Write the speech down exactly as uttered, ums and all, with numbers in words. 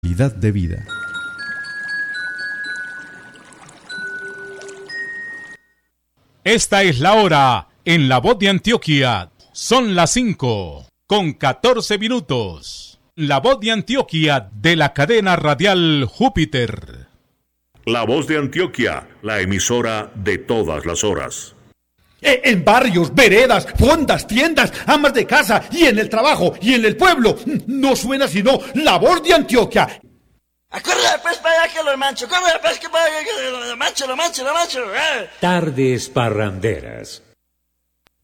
Calidad de vida. Esta es la hora en La Voz de Antioquia. Son las cinco con catorce minutos. La Voz de Antioquia de la cadena radial Júpiter. La Voz de Antioquia, la emisora de todas las horas. En barrios, veredas, fondas, tiendas, amas de casa y en el trabajo y en el pueblo. No suena sino La Voz de Antioquia. Corre pues para allá que lo mancho, corre pues que para allá que lo mancho, lo mancho, lo mancho. Tardes parranderas.